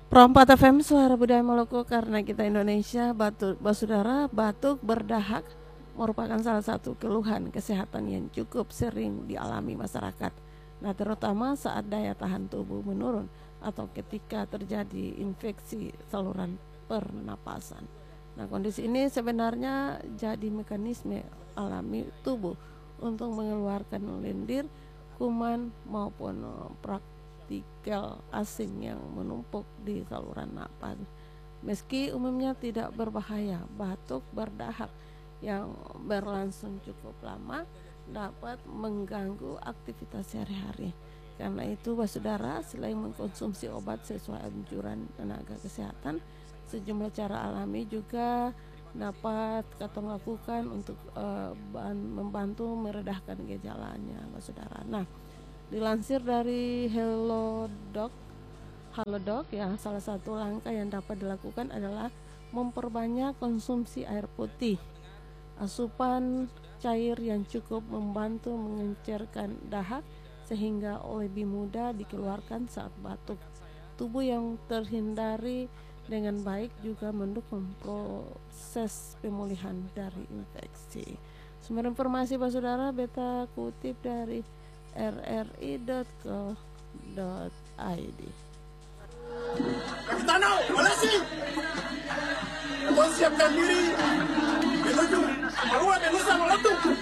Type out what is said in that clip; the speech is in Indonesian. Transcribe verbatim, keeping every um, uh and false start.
Pro empat F M Suara Budaya Maluku, karena kita Indonesia. Batuk, Basudara, batuk berdahak merupakan salah satu keluhan kesehatan yang cukup sering dialami masyarakat. Nah, terutama saat daya tahan tubuh menurun atau ketika terjadi infeksi saluran pernapasan. Nah, kondisi ini sebenarnya jadi mekanisme alami tubuh untuk mengeluarkan lendir, kuman maupun partikel asing yang menumpuk di saluran napas. Meski umumnya tidak berbahaya, batuk berdahak yang berlangsung cukup lama dapat mengganggu aktivitas sehari-hari. Karena itu, Basudara, selain mengkonsumsi obat sesuai anjuran tenaga kesehatan, sejumlah cara alami juga dapat kita lakukan untuk uh, membantu meredahkan gejalanya, Basudara. Nah, dilansir dari Halodoc, Halodoc ya, salah satu langkah yang dapat dilakukan adalah memperbanyak konsumsi air putih. Asupan cair yang cukup membantu mengencerkan dahak sehingga lebih mudah dikeluarkan saat batuk. Tubuh yang terhindari dengan baik juga mendukung proses pemulihan dari infeksi. Sumber informasi, Basudara, beta kutip dari r r i dot co dot i d. Kapitano, wala sih. Kita siapkan diri menuju Marua Menusa Melatu.